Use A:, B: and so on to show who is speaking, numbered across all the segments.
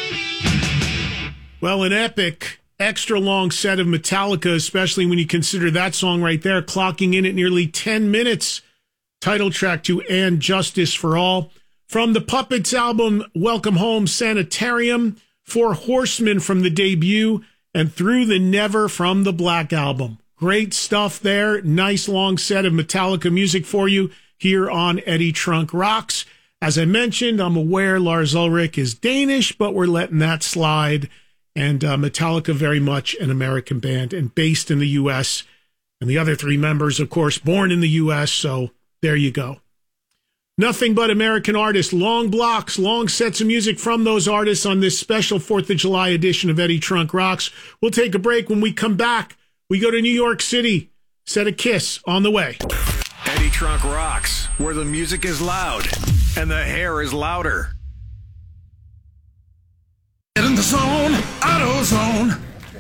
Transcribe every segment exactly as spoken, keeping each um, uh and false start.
A: Well, an epic, extra long set of Metallica, especially when you consider that song right there, clocking in at nearly ten minutes. Title track to And Justice for All. From the Puppets album, Welcome Home Sanitarium, Four Horsemen from the debut, and Through the Never from the Black Album. Great stuff there. Nice long set of Metallica music for you here on Eddie Trunk Rocks. As I mentioned, I'm aware Lars Ulrich is Danish, but we're letting that slide. And uh, Metallica, very much an American band and based in the U S. And the other three members, of course, born in the U S. So there you go. Nothing but American artists, long blocks, long sets of music from those artists on this special fourth of July edition of Eddie Trunk Rocks. We'll take a break. When we come back, we go to New York City. Set a Kiss on the way.
B: Eddie Trunk Rocks, where the music is loud and the hair is louder.
C: Get in the zone, AutoZone.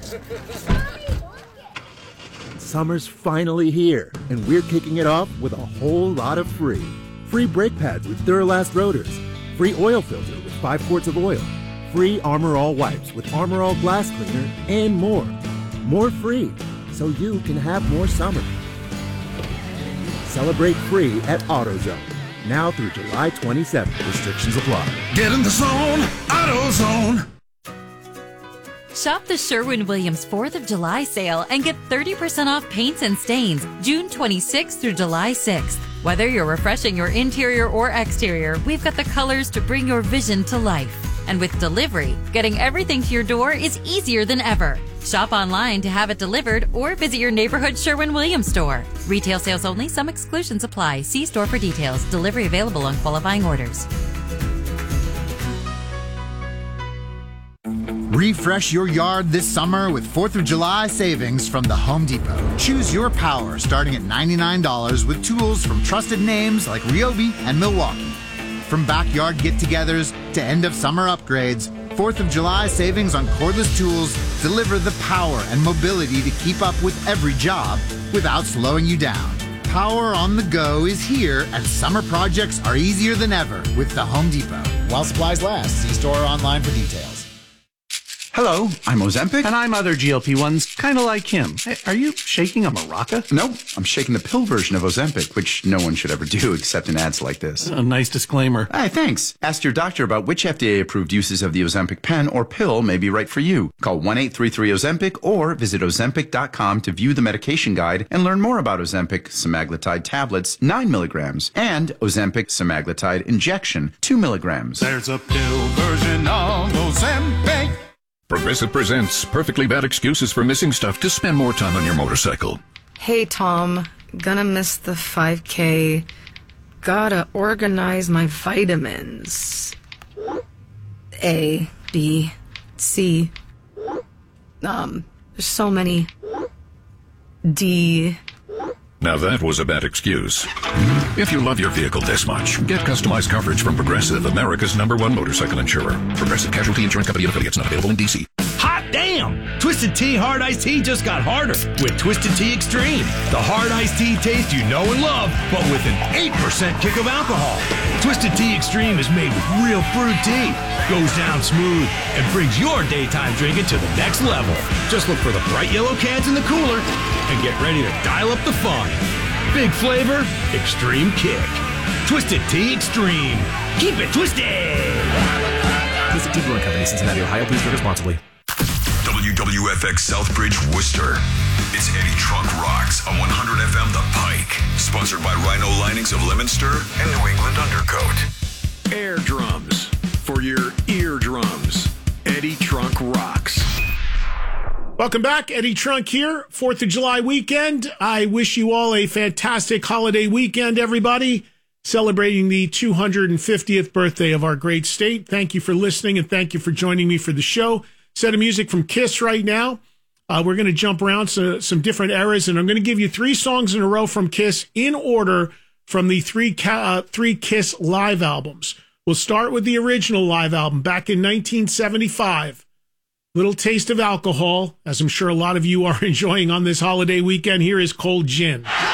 D: Summer's finally here, and we're kicking it off with a whole lot of free. Free brake pads with Duralast rotors. Free oil filter with five quarts of oil. Free Armor All wipes with Armor All glass cleaner, and more. More free, so you can have more summer. Celebrate free at AutoZone. Now through July twenty-seventh. Restrictions apply.
C: Get in the zone, AutoZone.
E: Shop the Sherwin-Williams fourth of July sale and get thirty percent off paints and stains June twenty-sixth through July sixth. Whether you're refreshing your interior or exterior, we've got the colors to bring your vision to life. And with delivery, getting everything to your door is easier than ever. Shop online to have it delivered or visit your neighborhood Sherwin-Williams store. Retail sales only. Some exclusions apply. See store for details. Delivery available on qualifying orders.
F: Refresh your yard this summer with fourth of July savings from the Home Depot. Choose your power starting at ninety-nine dollars with tools from trusted names like Ryobi and Milwaukee. From backyard get-togethers to end-of-summer upgrades, fourth of July savings on cordless tools deliver the power and mobility to keep up with every job without slowing you down. Power on the go is here, and summer projects are easier than ever with the Home Depot. While supplies last, see store or online for details.
G: Hello, I'm Ozempic. And I'm other G L P ones, kind of like him. Hey, are you shaking a maraca?
H: Nope, I'm shaking the pill version of Ozempic, which no one should ever do except in ads like this.
G: A nice disclaimer.
H: Hey, thanks. Ask your doctor about which F D A-approved uses of the Ozempic pen or pill may be right for you. Call one eight three three Ozempic or visit Ozempic dot com to view the medication guide and learn more about Ozempic semaglutide tablets, nine milligrams, and Ozempic semaglutide injection, two milligrams.
C: There's a pill version of Ozempic.
I: Progressive presents Perfectly Bad Excuses for Missing Stuff to Spend More Time on Your Motorcycle.
J: Hey, Tom. Gonna miss the five K. Gotta organize my vitamins. A, B, C. Um, there's so many. D.
I: Now that was a bad excuse. If you love your vehicle this much, get customized coverage from Progressive, America's number one motorcycle insurer. Progressive Casualty Insurance Company and affiliates, not available in D C.
K: Hot damn! Twisted Tea Hard Iced Tea just got harder with Twisted Tea Extreme. The hard iced tea taste you know and love, but with an eight percent kick of alcohol. Twisted Tea Extreme is made with real fruit tea, goes down smooth, and brings your daytime drinking to the next level. Just look for the bright yellow cans in the cooler and get ready to dial up the fun. Big flavor, extreme kick. Twisted Tea Extreme. Keep it twisted!
L: Twisted Tea Brewing Company, Cincinnati, Ohio. Please drink responsibly.
M: W W F X Southbridge, Worcester. It's Eddie Trunk Rocks on one hundred F M The Pike. Sponsored by Rhino Linings of Leominster and New England Undercoat.
B: Air drums for your eardrums. Eddie Trunk Rocks.
A: Welcome back. Eddie Trunk here. fourth of July weekend. I wish you all a fantastic holiday weekend, everybody. Celebrating the two hundred fiftieth birthday of our great state. Thank you for listening, and thank you for joining me for the show. Set of music from Kiss right now. Uh, we're going to jump around so, some different eras, and I'm going to give you three songs in a row from Kiss in order from the three, uh, three Kiss live albums. We'll start with the original live album back in nineteen seventy-five. Little Taste of Alcohol, as I'm sure a lot of you are enjoying on this holiday weekend. Here is Cold Gin.